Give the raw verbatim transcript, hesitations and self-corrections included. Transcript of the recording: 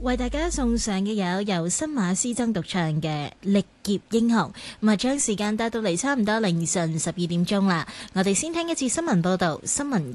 為大家送上嘅有由新馬師曾獨唱嘅《力劫英雄》，咁啊將時間帶到嚟差唔多凌晨十二點鐘啦。我哋先聽一次新聞報導，新聞